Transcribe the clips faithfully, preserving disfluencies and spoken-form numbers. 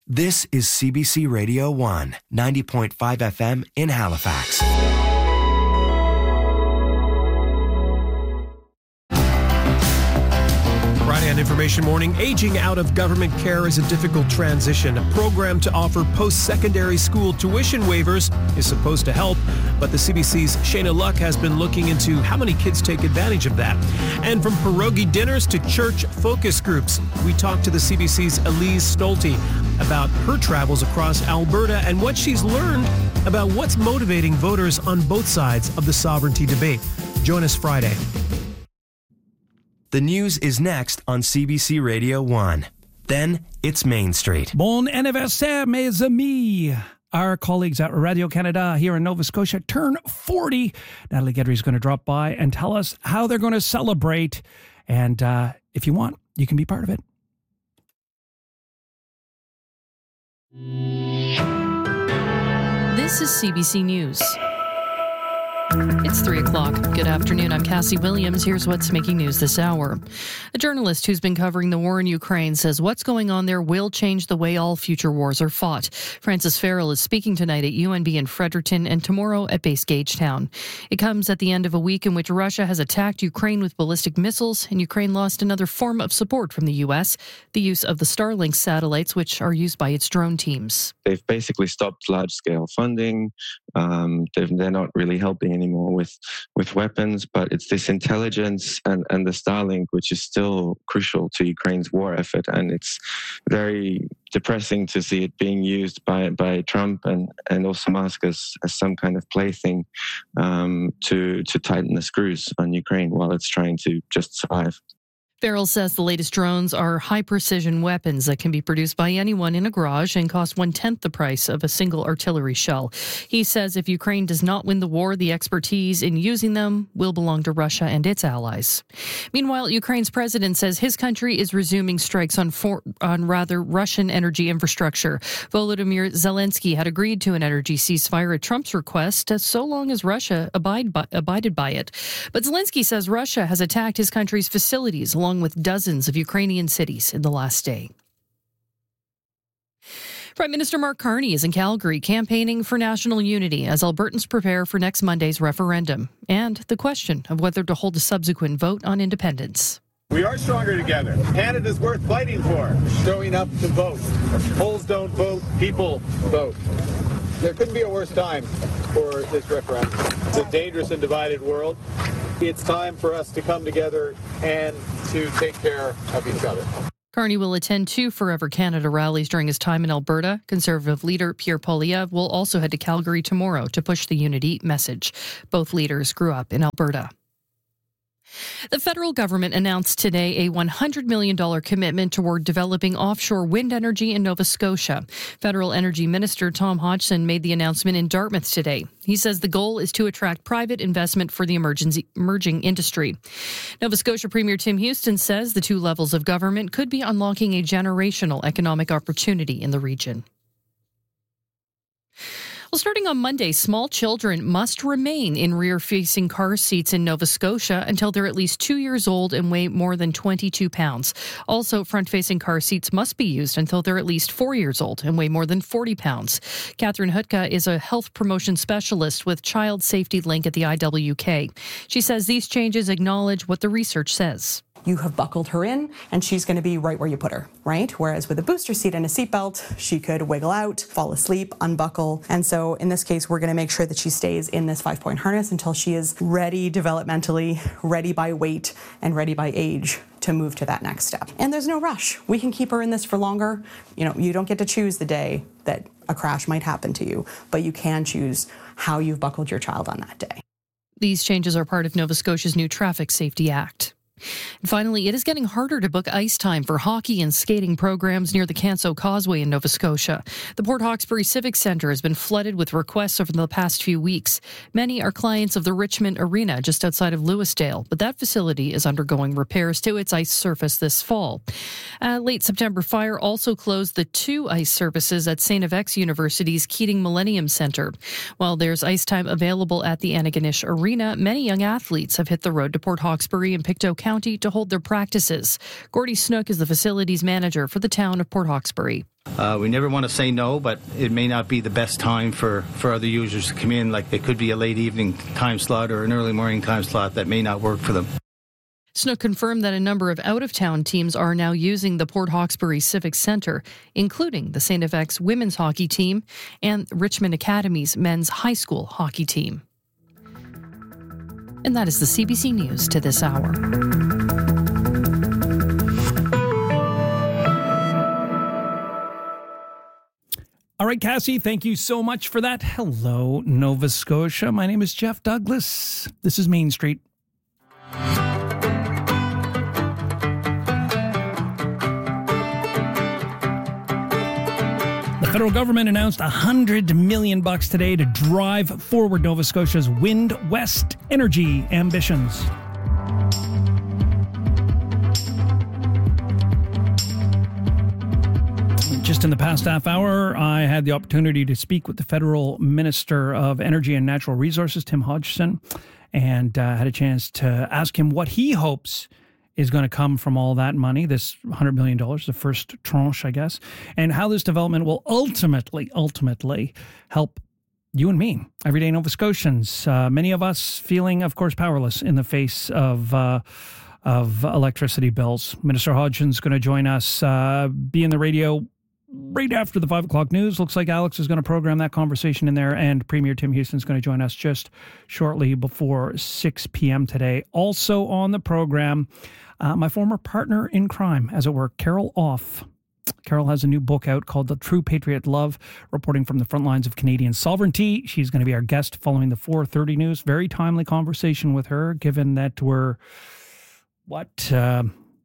This is C B C Radio one, ninety point five F M in Halifax. Friday on Information Morning, aging out of government care is a difficult transition. A program to offer post-secondary school tuition waivers is supposed to help, but the C B C's Shayna Luck has been looking into how many kids take advantage of that. And from pierogi dinners to church focus groups, we talked to the C B C's Elise Stolte about her travels across Alberta and what she's learned about what's motivating voters on both sides of the sovereignty debate. Join us Friday. The news is next on C B C Radio one. Then it's Main Street. Bon anniversaire, mes amis. Our colleagues at Radio-Canada here in Nova Scotia turn forty. Natalie Guidry is going to drop by and tell us how they're going to celebrate. And uh, if you want, you can be part of it. This is C B C News. It's three o'clock. Good afternoon. I'm Cassie Williams. Here's what's making news this hour. A journalist who's been covering the war in Ukraine says what's going on there will change the way all future wars are fought. Francis Farrell is speaking tonight at U N B in Fredericton and tomorrow at Base Gagetown. It comes at the end of a week in which Russia has attacked Ukraine with ballistic missiles, and Ukraine lost another form of support from the U S, the use of the Starlink satellites, which are used by its drone teams. They've basically stopped large-scale funding. Um, they're not really helping anymore with with weapons, but it's this intelligence and, and the Starlink which is still crucial to Ukraine's war effort, and it's very depressing to see it being used by by Trump and, and also Musk as, as some kind of plaything um, to to tighten the screws on Ukraine while it's trying to just survive. Farrell says the latest drones are high-precision weapons that can be produced by anyone in a garage and cost one-tenth the price of a single artillery shell. He says if Ukraine does not win the war, the expertise in using them will belong to Russia and its allies. Meanwhile, Ukraine's president says his country is resuming strikes on, for, on rather Russian energy infrastructure. Volodymyr Zelensky had agreed to an energy ceasefire at Trump's request, so long as Russia abide by, abided by it. But Zelensky says Russia has attacked his country's facilities, along with dozens of Ukrainian cities in the last day. Prime Minister Mark Carney is in Calgary campaigning for national unity as Albertans prepare for next Monday's referendum and the question of whether to hold a subsequent vote on independence. We are stronger together. Canada's worth fighting for. Showing up to vote. Polls don't vote, people vote. There couldn't be a worse time for this referendum. It's a dangerous and divided world. It's time for us to come together and to take care of each other. Carney will attend two Forever Canada rallies during his time in Alberta. Conservative leader Pierre Poilievre will also head to Calgary tomorrow to push the unity message. Both leaders grew up in Alberta. The federal government announced today a one hundred million dollars commitment toward developing offshore wind energy in Nova Scotia. Federal Energy Minister Tom Hodgson made the announcement in Dartmouth today. He says the goal is to attract private investment for the emerging industry. Nova Scotia Premier Tim Houston says the two levels of government could be unlocking a generational economic opportunity in the region. Well, starting on Monday, small children must remain in rear-facing car seats in Nova Scotia until they're at least two years old and weigh more than twenty-two pounds. Also, front-facing car seats must be used until they're at least four years old and weigh more than forty pounds. Catherine Hutka is a health promotion specialist with Child Safety Link at the I W K. She says these changes acknowledge what the research says. You have buckled her in, and she's going to be right where you put her, right? Whereas with a booster seat and a seatbelt, she could wiggle out, fall asleep, unbuckle. And so in this case, we're going to make sure that she stays in this five-point harness until she is ready developmentally, ready by weight, and ready by age to move to that next step. And there's no rush. We can keep her in this for longer. You know, you don't get to choose the day that a crash might happen to you, but you can choose how you've buckled your child on that day. These changes are part of Nova Scotia's new Traffic Safety Act. And finally, it is getting harder to book ice time for hockey and skating programs near the Canso Causeway in Nova Scotia. The Port Hawkesbury Civic Centre has been flooded with requests over the past few weeks. Many are clients of the Richmond Arena just outside of Lewisdale, but that facility is undergoing repairs to its ice surface this fall. A late September fire also closed the two ice surfaces at Saint F X University's Keating Millennium Centre. While there's ice time available at the Antigonish Arena, many young athletes have hit the road to Port Hawkesbury and Pictou County to hold their practices. Gordy Snook is the facilities manager for the town of Port Hawkesbury. Uh, we never want to say no, but it may not be the best time for, for other users to come in. Like, it could be a late evening time slot or an early morning time slot that may not work for them. Snook confirmed that a number of out-of-town teams are now using the Port Hawkesbury Civic Centre, including the Saint F X women's hockey team and Richmond Academy's men's high school hockey team. And that is the C B C News to this hour. All right, Cassie, thank you so much for that. Hello, Nova Scotia. My name is Jeff Douglas. This is Main Street. The federal government announced one hundred million bucks today to drive forward Nova Scotia's Wind West energy ambitions. Just in the past half hour, I had the opportunity to speak with the federal Minister of Energy and Natural Resources, Tim Hodgson, and uh, had a chance to ask him what he hopes is going to come from all that money, this one hundred million dollars, the first tranche, I guess, and how this development will ultimately, ultimately help you and me, everyday Nova Scotians, uh, many of us feeling, of course, powerless in the face of uh, of electricity bills. Minister Hodgson's going to join us, uh, be in the radio right after the five o'clock news. Looks like Alex is going to program that conversation in there, and Premier Tim Houston's going to join us just shortly before six p.m. today. Also on the program, uh, my former partner in crime, as it were, Carol Off. Carol has a new book out called The True Patriot Love, reporting from the front lines of Canadian sovereignty. She's going to be our guest following the four thirty news. Very timely conversation with her, given that we're, what, uh,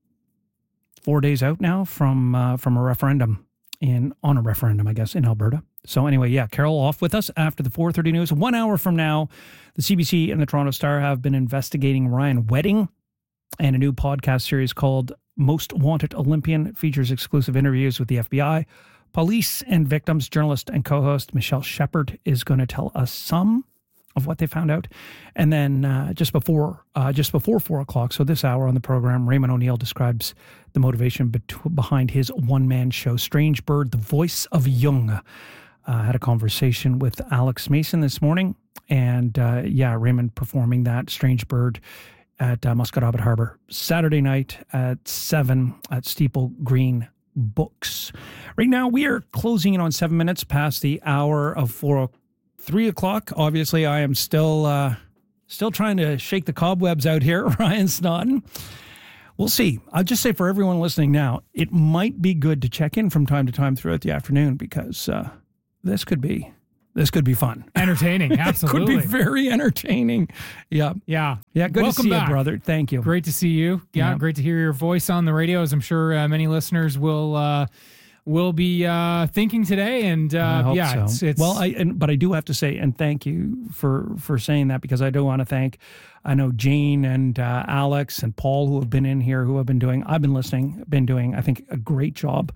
four days out now from uh, from a referendum. In on a referendum, I guess, in Alberta. So anyway, yeah, Carol Off with us after the four thirty news. One hour from now, the C B C and the Toronto Star have been investigating Ryan Wedding, and a new podcast series called Most Wanted Olympian features exclusive interviews with the F B I, police, and victims. Journalist and co-host Michelle Shepard is going to tell us some of what they found out. And then uh, just before uh, just before four o'clock, so this hour on the program, Raymond O'Neill describes the motivation bet- behind his one-man show, Strange Bird, The Voice of Jung. Uh, I had a conversation with Alex Mason this morning, and uh, yeah, Raymond performing that Strange Bird at uh, Musquodoboit Harbor Saturday night at seven at Steeple Green Books. Right now, we are closing in on seven minutes past the hour of four o'clock. Three o'clock. Obviously, I am still uh, still trying to shake the cobwebs out here. Ryan Snodden. We'll see. I'll just say for everyone listening now, it might be good to check in from time to time throughout the afternoon, because uh, this could be this could be fun, entertaining. Absolutely, it could be very entertaining. Yeah, yeah, yeah. Good Welcome to see back. you, brother. Thank you. Great to see you. Yeah, yeah. Great to hear your voice on the radio, as I'm sure uh, many listeners will. Uh, We'll be uh, thinking today, and uh, I hope yeah, so. it's, it's well. I and, but I do have to say, and thank you for for saying that, because I do want to thank. I know Jane and uh, Alex and Paul, who have been in here, who have been doing. I've been listening, been doing. I think a great job.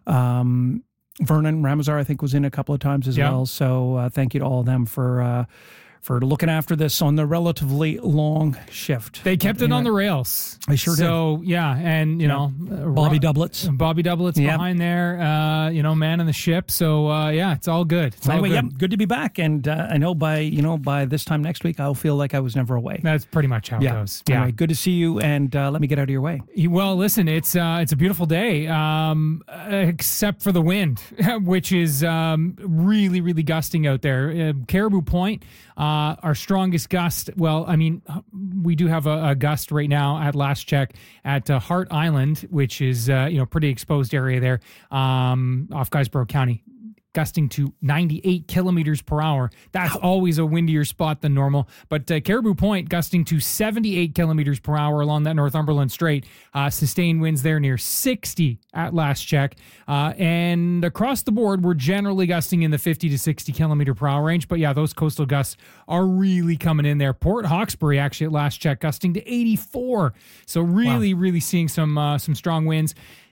Um, Vernon Ramazar, I think, was in a couple of times as yeah. well. So uh, thank you to all of them for. Uh, for looking after this on the relatively long shift. They kept but, it know, on the rails. They sure so, did. So, yeah, and, you yeah. know. Bobby Ro- Doublets. Bobby Doublets yep. behind there, uh, you know, man in the ship. So, uh, yeah, it's all good. It's anyway, all good. Yep, good to be back. And uh, I know by, you know, by this time next week, I'll feel like I was never away. That's pretty much how yeah. it goes. Yeah. Anyway, good to see you, and uh, let me get out of your way. Well, listen, it's uh, it's a beautiful day, um, except for the wind, which is um, really, really gusting out there. Uh, Caribou Point, uh, our strongest gust. Well, I mean, we do have a, a gust right now at last check at uh, Hart Island, which is, uh, you know, pretty exposed area there um, off Guysborough County, gusting to ninety-eight kilometers per hour. That's always a windier spot than normal. But uh, Caribou Point gusting to seventy-eight kilometers per hour along that Northumberland Strait. Uh, sustained winds there near sixty at last check. Uh, and across the board, we're generally gusting in the fifty to sixty kilometer per hour range. But yeah, those coastal gusts are really coming in there. Port Hawkesbury actually at last check gusting to eighty-four. So really, wow. really seeing some uh, some strong winds.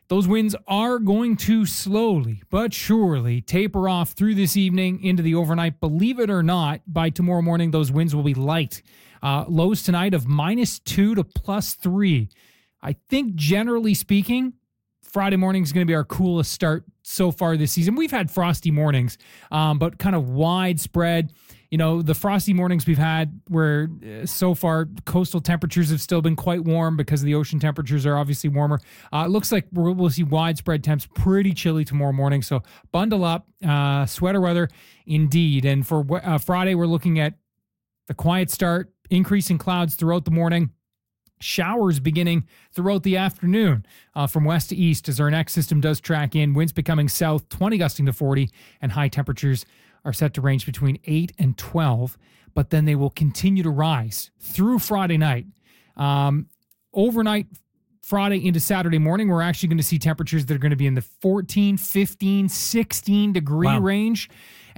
those winds are going to slowly but surely taper off through this evening into the overnight. Believe it or not, by tomorrow morning, those winds will be light. Uh, lows tonight of minus two to plus three. I think generally speaking, Friday morning is going to be our coolest start so far this season. We've had frosty mornings, um, but kind of widespread. You know, the frosty mornings we've had where uh, so far coastal temperatures have still been quite warm because the ocean temperatures are obviously warmer. Uh, it looks like we'll, we'll see widespread temps, pretty chilly tomorrow morning. So bundle up, uh, sweater weather indeed. And for uh, Friday, we're looking at the quiet start, increasing clouds throughout the morning. Showers beginning throughout the afternoon uh, from west to east as our next system does track in. Winds becoming south, twenty gusting to forty, and high temperatures are set to range between eight and twelve, but then they will continue to rise through Friday night. Um, overnight, Friday into Saturday morning, we're actually going to see temperatures that are going to be in the fourteen, fifteen, sixteen degree wow. range.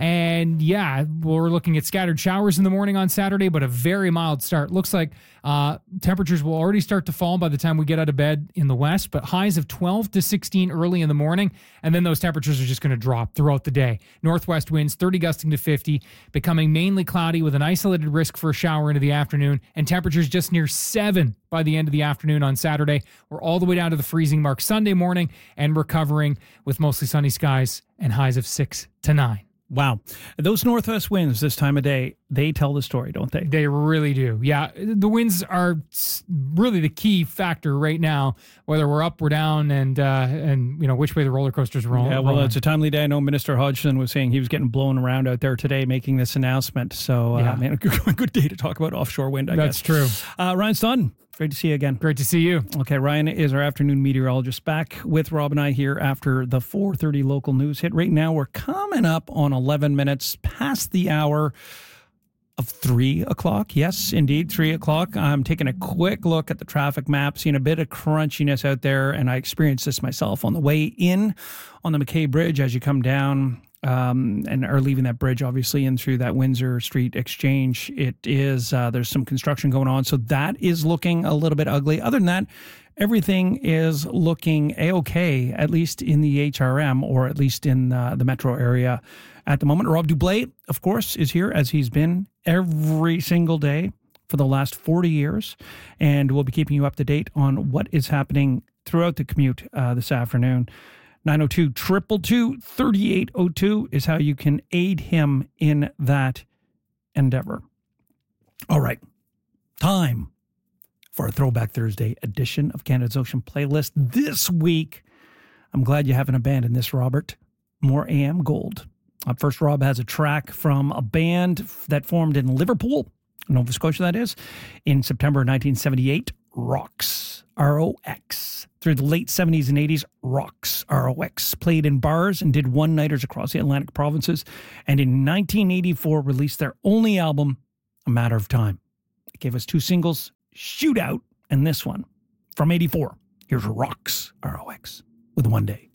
And yeah, we're looking at scattered showers in the morning on Saturday, but a very mild start. Looks like uh, temperatures will already start to fall by the time we get out of bed in the west, but highs of twelve to sixteen early in the morning. And then those temperatures are just going to drop throughout the day. Northwest winds, thirty gusting to fifty, becoming mainly cloudy with an isolated risk for a shower into the afternoon, and temperatures just near seven by the end of the afternoon on Saturday. We're all the way down to the freezing mark Sunday morning and recovering with mostly sunny skies and highs of six to nine. Wow. Those northwest winds this time of day, they tell the story, don't they? They really do. Yeah. The winds are really the key factor right now, whether we're up or down and, uh, and you know, which way the roller coaster's rolling. Yeah, well, rolling. It's a timely day. I know Minister Hodgson was saying he was getting blown around out there today making this announcement. So, uh, yeah. man, a good, a good day to talk about offshore wind, I That's guess. That's true. Uh, Ryan Stun. Great to see you again. Great to see you. Okay, Ryan is our afternoon meteorologist, back with Rob and I here after the four thirty local news hit. Right now, we're coming up on eleven minutes past the hour of three o'clock. Yes, indeed, three o'clock. I'm taking a quick look at the traffic map, seeing a bit of crunchiness out there, and I experienced this myself on the way in on the McKay Bridge as you come down. Um, and are leaving that bridge, obviously, in through that Windsor Street Exchange. It is, uh, there's some construction going on, so that is looking a little bit ugly. Other than that, everything is looking A-okay, at least in the H R M, or at least in uh, the metro area at the moment. Rob Dublé, of course, is here, as he's been every single day for the last forty years, and we'll be keeping you up to date on what is happening throughout the commute uh, this afternoon. nine oh two, two two two, three eight oh two is how you can aid him in that endeavor. All right. Time for a Throwback Thursday edition of Canada's Ocean Playlist. This week, I'm glad you haven't abandoned this, Robert. More A M Gold. Up first, Rob has a track from a band that formed in Liverpool, Nova Scotia, that is, in September nineteen seventy-eight, Rox, R O X. Through the late seventies and eighties, Rox, R O X, played in bars and did one-nighters across the Atlantic provinces, and in nineteen eighty-four released their only album, A Matter of Time. It gave us two singles, Shootout, and this one from eighty-four. Here's Rox, R O X, with One Day.